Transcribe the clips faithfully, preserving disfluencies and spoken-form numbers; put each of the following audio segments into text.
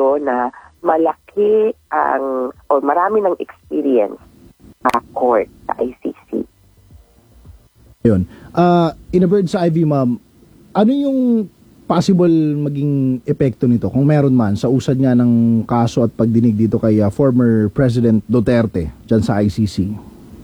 abogado na malaki ang o marami ng experience sa court sa I C C. Yun. Uh, in a bird's eye view, ma'am, ano yung possible maging epekto nito kung meron man sa usad nga ng kaso at pagdinig dito kay uh, former President Duterte dyan sa I C C?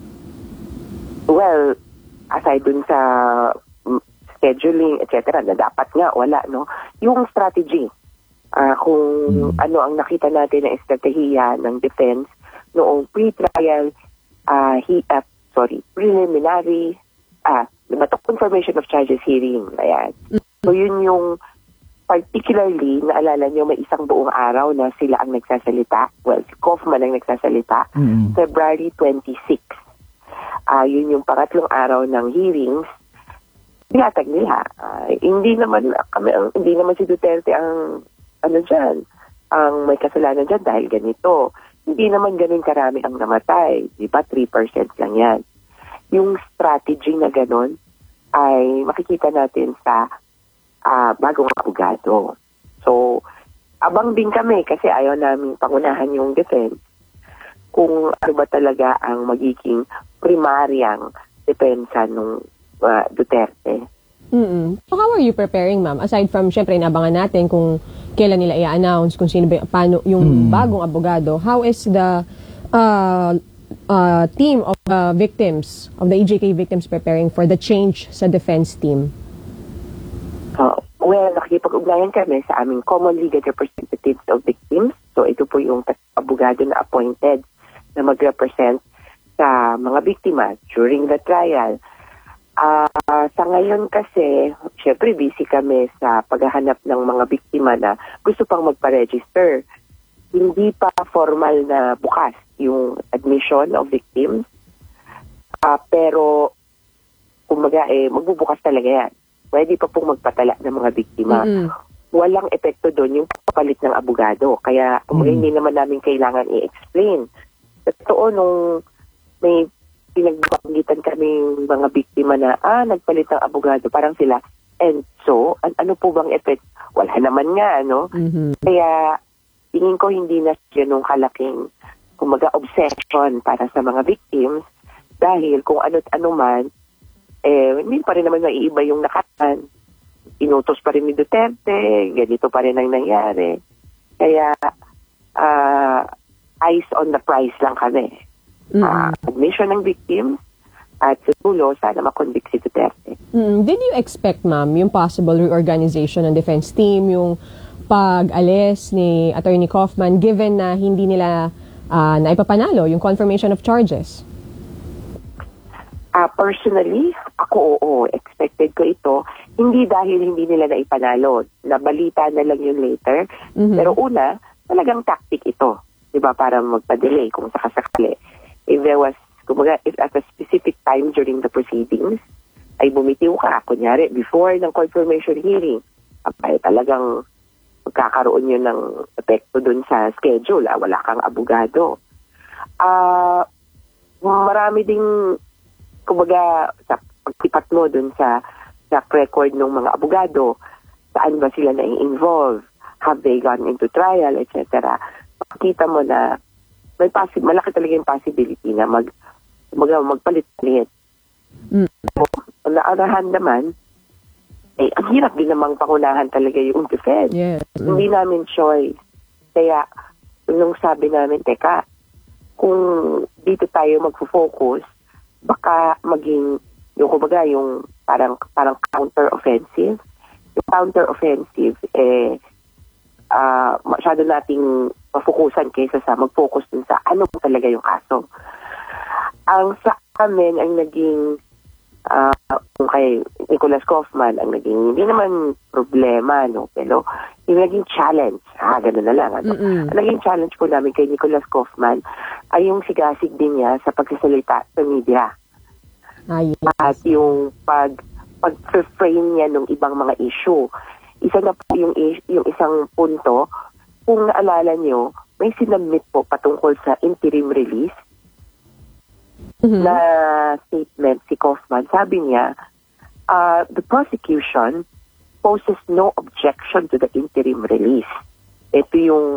Well, aside dun sa scheduling, et cetera, na dapat nga wala, no? Yung strategy, uh, kung hmm. ano ang nakita natin na estratehiya ng defense noong pre-trial, uh, he, uh, sorry, preliminary, ah, uh, confirmation of charges hearing, ayan. So yun yung particularly, naalala nyo, may isang buong araw na sila ang nagsasalita. Well, si Kaufman ang nagsasalita. Mm-hmm. February twenty-sixth. Uh, yun yung pangatlong araw ng hearings. Tinatag nila. Uh, hindi naman kami, hindi naman si Duterte ang ano dyan, ang may kasalanan dyan dahil ganito. Hindi naman ganun karami ang namatay. Diba? three percent lang yan. Yung strategy na ganun ay makikita natin sa uh, bagong abogado. So, abang din kami kasi ayaw namin pangunahan yung defense kung ano ba talaga ang magiging primaryang depensa ng uh, Duterte. Mm-mm. So how are you preparing, ma'am? Aside from, syempre, inabangan natin kung kailan nila i-announce, kung sino ba, paano yung mm. bagong abogado, how is the uh, uh, team of uh, victims, of the E J K victims preparing for the change sa defense team? Uh, well, nakikipag-ugnayan kami sa aming common legal representatives of victims. So ito po yung abogado na appointed na mag-represent sa mga biktima during the trial. Uh, sa ngayon kasi, syempre busy kami sa paghahanap ng mga biktima na gusto pang magpa-register. Hindi pa formal na bukas yung admission of victims. Uh, pero, kumbaga, eh, magbubukas talaga yan. Pwede pa pong magpatala ng mga biktima. Mm-hmm. Walang epekto doon yung papalit ng abogado. Kaya, kumbaga, mm-hmm. hindi naman namin kailangan i-explain. Totoo, nung may pinagbabangitan kaming mga biktima na, ah, nagpalit ng abogado, parang sila, and so, an ano po bang effect? Wala naman nga, ano? Mm-hmm. Kaya, tingin ko hindi na siya nung kalaking, kumaga, obsession para sa mga victims, dahil kung ano't ano man, eh, hindi pa rin naman maiiba yung nakaraan. Inutos pa rin ni Duterte, ganito pa rin ang nangyari. Kaya, uh, eyes on the prize lang kami. Mm-hmm. Uh, admission ng victims at sa dulo, sana makonvict si Duterte. Mm-hmm. Did you expect, ma'am, yung possible reorganization ng defense team, yung pag-alis ni Attorney Kaufman, given na hindi nila uh, naipapanalo yung confirmation of charges? Uh, personally, ako oo, expected ko ito. Hindi dahil hindi nila naipanalo. Nabalita na lang yun later. Mm-hmm. Pero una, talagang tactic ito. Diba? Para magpa-delay kung sakasakali. If there was, kumbaga, if at a specific time during the proceedings, ay bumitiw ka. Kunyari, before ng confirmation hearing, ay talagang magkakaroon yun ng epekto dun sa schedule. Ah, wala kang abogado. Ah, uh, marami ding, kumbaga, sa pagtipat mo dun sa track record ng mga abogado, saan ba sila na-involve? Have they gone into trial, et cetera. Makikita mo na may possi- malaki talaga yung possibility na mag, mag magpalit-palit. Mm. So, naarahan naman, eh, ang hirap din namang pangunahan talaga yung defense. Yeah. Mm. Hindi namin choice. Kaya, nung sabi namin, teka, kung dito tayo magfo-focus, baka maging, yung kumbaga, yung parang, parang counter-offensive. Yung counter-offensive, eh, uh, masyado nating mafokusan kaysa sa mag-focus dun sa ano talaga yung kaso. Ang sa amin, ang naging, uh, kay Nicholas Kaufman, ang naging, hindi naman problema, no? Pero yung naging challenge, ha, gano'n na lang, ano? Ang naging challenge po namin kay Nicholas Kaufman ay yung sigasig din niya sa pagsasalita sa media. Ah, yes. At yung pag, pag-frame niya ng ibang mga issue. Isa na po yung, yung isang punto, kung naalala nyo, may sinabmit po patungkol sa interim release mm-hmm. na statement si Kaufman. Sabi niya, uh, the prosecution poses no objection to the interim release. Ito yung